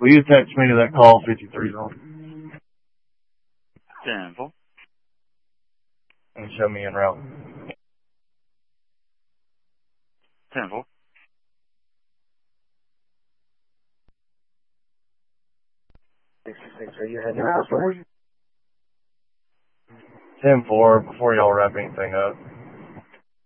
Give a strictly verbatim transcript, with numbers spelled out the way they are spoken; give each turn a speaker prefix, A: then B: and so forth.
A: Will you text me to that call fifty-three zone
B: ten four.
A: and show me en route?
B: ten four.
C: sixty-six, are you heading out for?
A: ten four, before y'all wrap anything up.